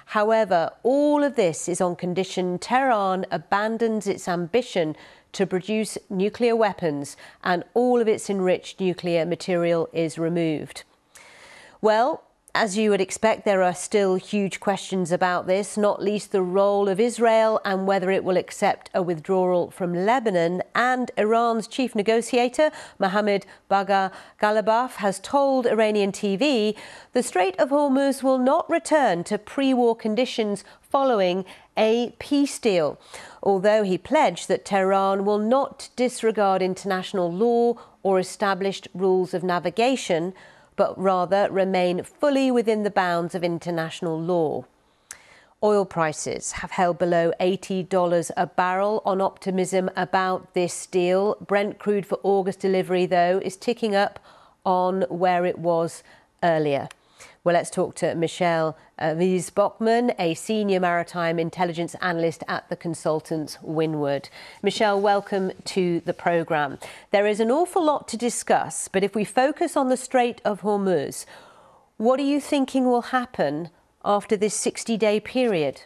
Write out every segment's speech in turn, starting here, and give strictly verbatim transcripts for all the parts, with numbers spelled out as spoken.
However, all of this is on condition Tehran abandons its ambition to produce nuclear weapons and all of its enriched nuclear material is removed. Well, as you would expect, there are still huge questions about this, not least the role of Israel and whether it will accept a withdrawal from Lebanon. And Iran's chief negotiator, Mohammad Bagher Ghalibaf, has told Iranian T V the Strait of Hormuz will not return to pre-war conditions following a peace deal, although he pledged that Tehran will not disregard international law or established rules of navigation, but rather remain fully within the bounds of international law. Oil prices have held below eighty dollars a barrel on optimism about this deal. Brent crude for August delivery, though, is ticking up on where it was earlier. Well, let's talk to Michelle uh, Wies-Bachmann, a senior maritime intelligence analyst at the consultants Windward. Michelle, welcome to the programme. There is an awful lot to discuss, but if we focus on the Strait of Hormuz, what are you thinking will happen after this sixty-day period?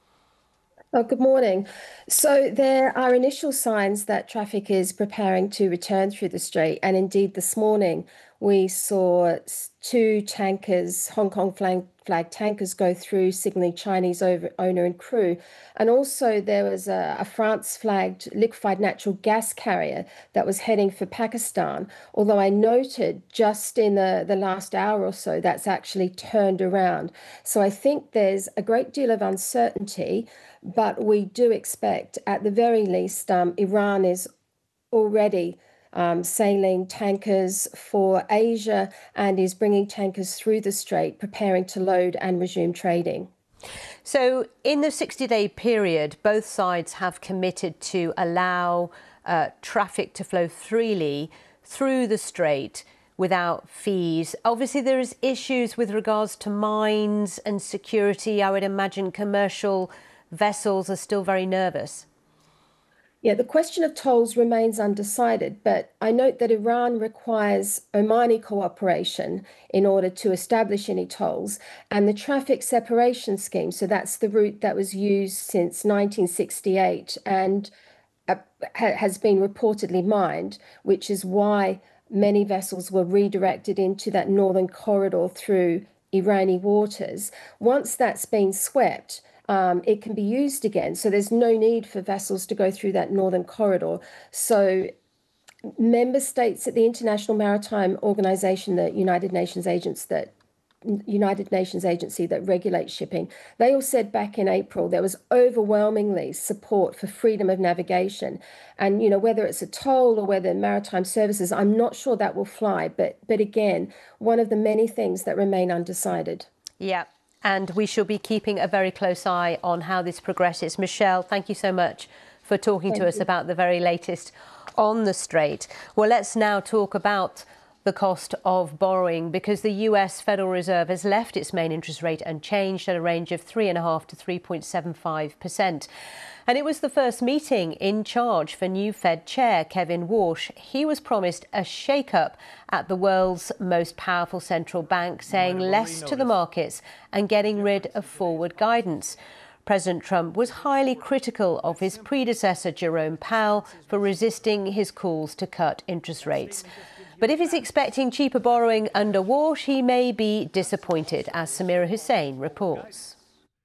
Oh, good morning. So there are initial signs that traffic is preparing to return through the strait. And indeed, this morning, we saw two tankers, Hong Kong flag, flag tankers, go through, signaling Chinese over, owner and crew. And also there was a, a France-flagged liquefied natural gas carrier that was heading for Pakistan. Although I noted just in the, the last hour or so, that's actually turned around. So I think there's a great deal of uncertainty, but we do expect, at the very least, um, Iran is already Um, sailing tankers for Asia and is bringing tankers through the strait, preparing to load and resume trading. So in the sixty-day period, both sides have committed to allow uh, traffic to flow freely through the strait without fees. Obviously, there is issues with regards to mines and security. I would imagine commercial vessels are still very nervous. Yeah, the question of tolls remains undecided, but I note that Iran requires Omani cooperation in order to establish any tolls, and the traffic separation scheme, so that's the route that was used since nineteen sixty-eight and uh, ha- has been reportedly mined, which is why many vessels were redirected into that northern corridor through Iranian waters. Once that's been swept, Um, it can be used again. So there's no need for vessels to go through that northern corridor. So member states at the International Maritime Organization, the United Nations agents that United Nations agency that regulates shipping, they all said back in April there was overwhelmingly support for freedom of navigation. And, you know, whether it's a toll or whether maritime services, I'm not sure that will fly. But, but again, one of the many things that remain undecided. Yeah. And we shall be keeping a very close eye on how this progresses. Michelle, thank you so much for talking Thank to us you. about the very latest on the Strait. Well, let's now talk about the cost of borrowing, because the U S Federal Reserve has left its main interest rate unchanged at a range of three point five to three point seven five percent. And it was the first meeting in charge for new Fed Chair Kevin Warsh. He was promised a shake-up at the world's most powerful central bank, saying less to the markets and getting rid of forward guidance. President Trump was highly critical of his predecessor, Jerome Powell, for resisting his calls to cut interest rates. But if he's expecting cheaper borrowing under Warsh, he may be disappointed, as Samira Hussein reports.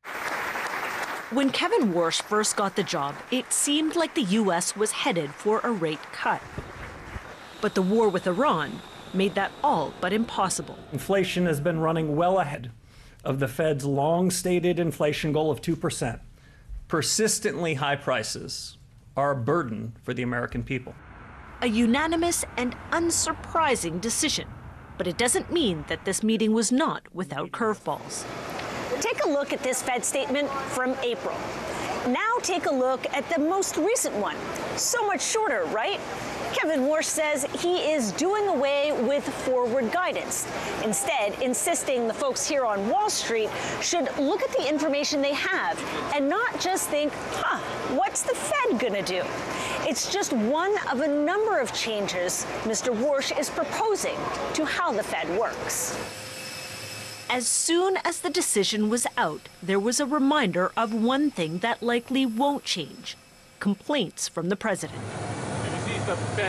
When Kevin Warsh first got the job, it seemed like the U S was headed for a rate cut. But the war with Iran made that all but impossible. Inflation has been running well ahead of the Fed's long-stated inflation goal of two percent. Persistently high prices are a burden for the American people. A unanimous and unsurprising decision. But it doesn't mean that this meeting was not without curveballs. Take a look at this Fed statement from April. Now take a look at the most recent one. So much shorter, right? Kevin Warsh says he is doing away with forward guidance, instead insisting the folks here on Wall Street should look at the information they have and not just think, huh, what's the Fed gonna do? It's just one of a number of changes Mister Warsh is proposing to how the Fed works. As soon as the decision was out, there was a reminder of one thing that likely won't change: complaints from the president.